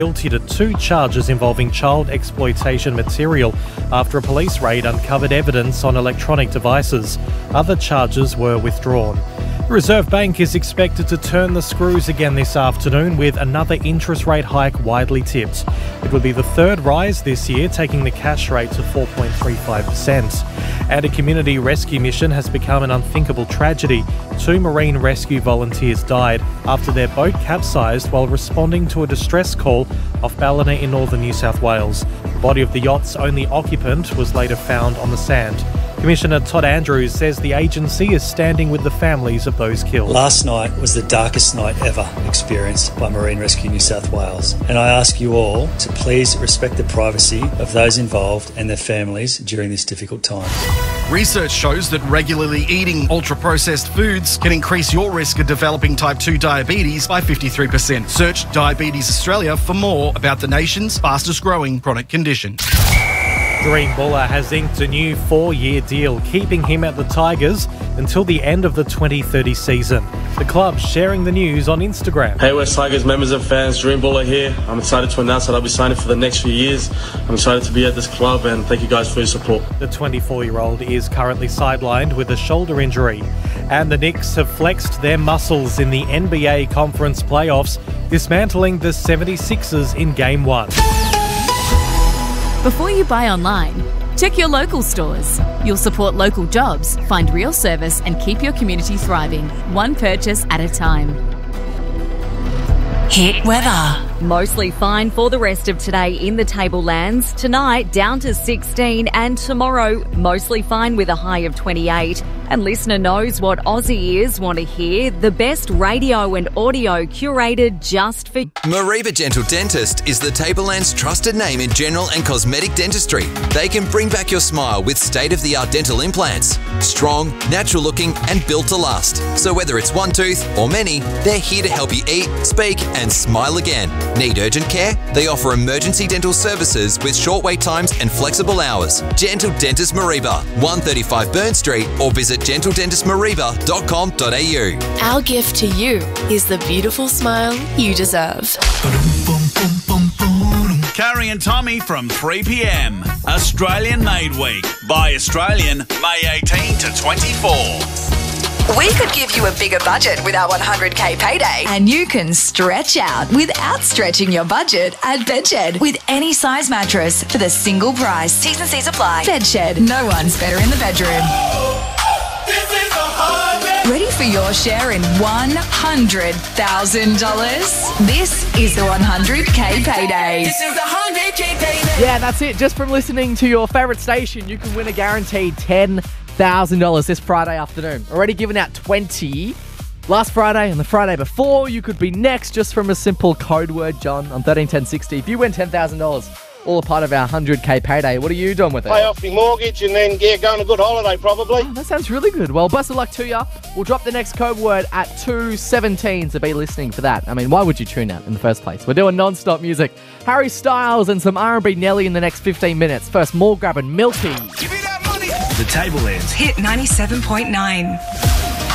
guilty to 2 charges involving child exploitation material after a police raid uncovered evidence on electronic devices. Other charges were withdrawn. The Reserve Bank is expected to turn the screws again this afternoon with another interest rate hike widely tipped. It would be the 3rd rise this year, taking the cash rate to 4.35%. And a community rescue mission has become an unthinkable tragedy. 2 marine rescue volunteers died after their boat capsized while responding to a distress call off Ballina in northern New South Wales. The body of the yacht's only occupant was later found on the sand. Commissioner Todd Andrews says the agency is standing with the families of those killed. Last night was the darkest night ever experienced by Marine Rescue New South Wales, and I ask you all to please respect the privacy of those involved and their families during this difficult time. Research shows that regularly eating ultra-processed foods can increase your risk of developing type 2 diabetes by 53%. Search Diabetes Australia for more about the nation's fastest growing chronic condition. Dream Buller has inked a new 4-year deal, keeping him at the Tigers until the end of the 2030 season. The club sharing the news on Instagram. Hey West Tigers members and fans, Dream Buller here. I'm excited to announce that I'll be signing for the next few years. I'm excited to be at this club and thank you guys for your support. The 24-year-old is currently sidelined with a shoulder injury. And the Knicks have flexed their muscles in the NBA Conference playoffs, dismantling the 76ers in Game 1. Before you buy online, check your local stores. You'll support local jobs, find real service and keep your community thriving, one purchase at a time. Hit weather. Mostly fine for the rest of today in the Tablelands. Tonight down to 16 and tomorrow mostly fine with a high of 28. And listener knows what Aussie ears want to hear. The best radio and audio curated just for Mareeba Dental Dentist is the Tablelands' trusted name in general and cosmetic dentistry. They can bring back your smile with state-of-the-art dental implants. Strong, natural looking and built to last. So whether it's one tooth or many, they're here to help you eat, speak and smile again. Need urgent care? They offer emergency dental services with short wait times and flexible hours. Gentle Dentist Mareeba, 135 Burn Street, or visit gentledentistmareeba.com.au. Our gift to you is the beautiful smile you deserve. Carrie and Tommy from 3 p.m. Australian Made Week. By Australian, May 18 to 24. We could give you a bigger budget with our 100k payday. And you can stretch out without stretching your budget at Bedshed. With any size mattress for the single price. T's and C's apply. Bedshed. No one's better in the bedroom. Ready for your share in $100,000? This is the 100k payday. This is the 100k payday. Yeah, that's it. Just from listening to your favourite station, you can win a guaranteed $10,000 this Friday afternoon. Already given out 20 last Friday and the Friday before. You could be next just from a simple code word, John, on 131060. If you win $10,000, all a part of our 100k payday. What are you doing with it? Pay off the mortgage and then go on a good holiday probably. Oh, that sounds really good. Well, best of luck to you. We'll drop the next code word at 2:17, so be listening for that. I mean, why would you tune out in the first place? We're doing non-stop music. Harry Styles and some R&B Nelly in the next 15 minutes. First, more grabbing Milky. Give me that money. The Tablelands Hit 97.9.